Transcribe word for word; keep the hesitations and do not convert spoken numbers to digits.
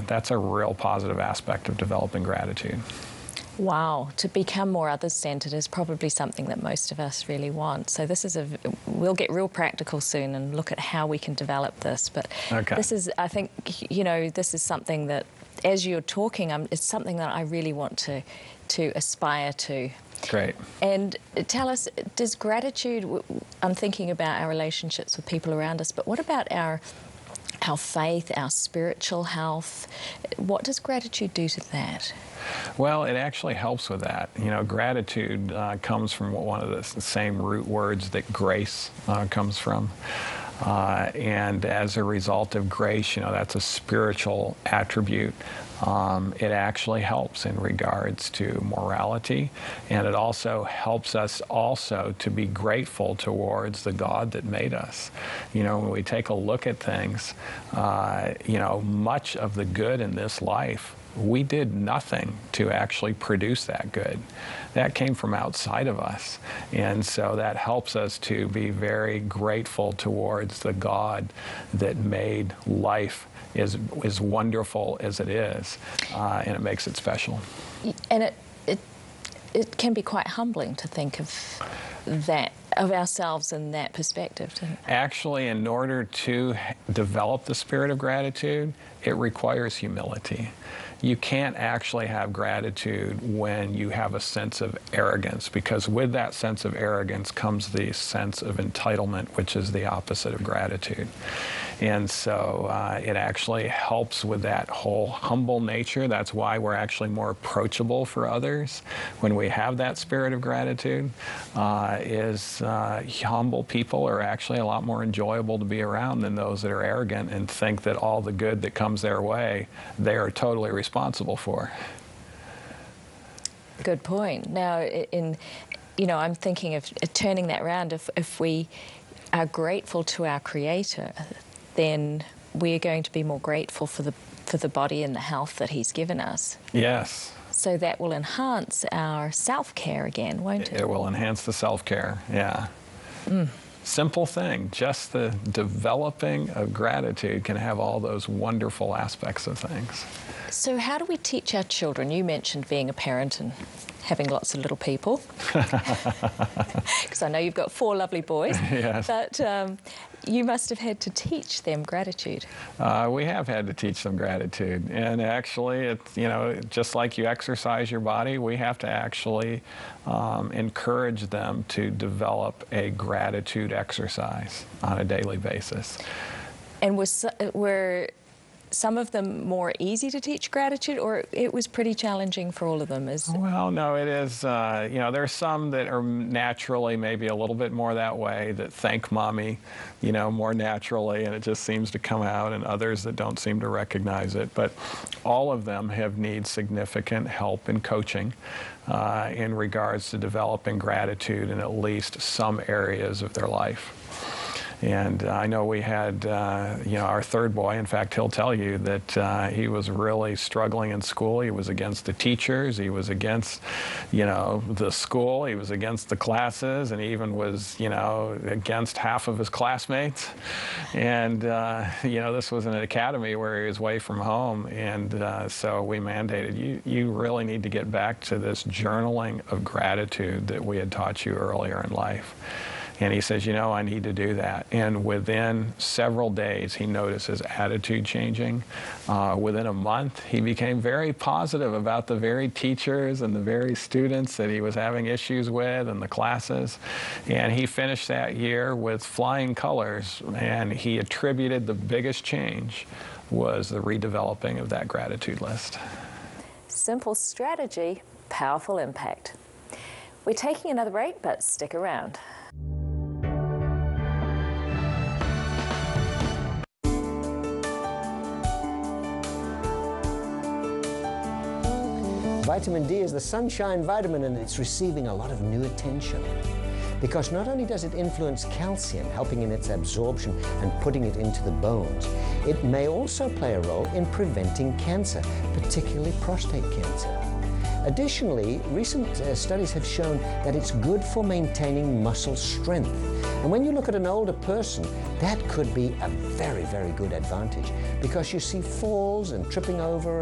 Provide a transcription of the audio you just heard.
that's a real positive aspect of developing gratitude. Wow, to become more others-centered is probably something that most of us really want. So this is a, we'll get real practical soon and look at how we can develop this. But okay. this is, I think, you know, this is something that, as you're talking, um, it's something that I really want to, to aspire to. Great. And tell us, does gratitude, I'm thinking about our relationships with people around us, but what about our our faith, our spiritual health? What does gratitude do to that? Well, it actually helps with that. You know, gratitude uh, comes from one of the same root words that grace uh, comes from. Uh, and as a result of grace, you know, that's a spiritual attribute. Um, it actually helps in regards to morality, and it also helps us also to be grateful towards the God that made us. You know, when we take a look at things, uh, you know, much of the good in this life, we did nothing to actually produce that good. That came from outside of us. And so that helps us to be very grateful towards the God that made life as, as wonderful as it is, uh, and it makes it special. And it, it, it can be quite humbling to think of that, of ourselves in that perspective. Actually, in order to develop the spirit of gratitude, it requires humility. You can't actually have gratitude when you have a sense of arrogance, because with that sense of arrogance comes the sense of entitlement, which is the opposite of gratitude. And so uh, it actually helps with that whole humble nature. That's why we're actually more approachable for others when we have that spirit of gratitude, uh, is uh, humble people are actually a lot more enjoyable to be around than those that are arrogant and think that all the good that comes their way, they are totally responsible for. Good point. Now, in, you know, I'm thinking of turning that around. If, if we are grateful to our Creator, then we're going to be more grateful for the for the body and the health that He's given us. Yes. So that will enhance our self-care again, won't it? It will enhance the self-care, yeah. Mm. Simple thing, just the developing of gratitude can have all those wonderful aspects of things. So how do we teach our children? You mentioned being a parent and having lots of little people, because I know you've got four lovely boys. Yes. But um, you must have had to teach them gratitude. Uh, we have had to teach them gratitude, and actually, it's, you know, just like you exercise your body, we have to actually um, encourage them to develop a gratitude exercise on a daily basis. And was were some of them more easy to teach gratitude, or it was pretty challenging for all of them? Is Well, no, it is, uh, you know, there's some that are naturally maybe a little bit more that way, that thank mommy, you know, more naturally, and it just seems to come out, and others that don't seem to recognize it. But all of them have need significant help and coaching uh, in regards to developing gratitude in at least some areas of their life. And uh, I know we had, uh, you know, our third boy, in fact, he'll tell you that uh, he was really struggling in school. He was against the teachers. He was against, you know, the school. He was against the classes, and he even was, you know, against half of his classmates. And, uh, you know, this was in an academy where he was away from home. And uh, so we mandated, you, you really need to get back to this journaling of gratitude that we had taught you earlier in life. And he says, you know, I need to do that. And within several days, he noticed his attitude changing. Uh, within a month, he became very positive about the very teachers and the very students that he was having issues with and the classes. And he finished that year with flying colors. And he attributed the biggest change was the redeveloping of that gratitude list. Simple strategy, powerful impact. We're taking another break, but stick around. Vitamin D is the sunshine vitamin, and it's receiving a lot of new attention. Because not only does it influence calcium, helping in its absorption and putting it into the bones, it may also play a role in preventing cancer, particularly prostate cancer. Additionally, recent uh, studies have shown that it's good for maintaining muscle strength. And when you look at an older person, that could be a very, very good advantage, because you see falls and tripping over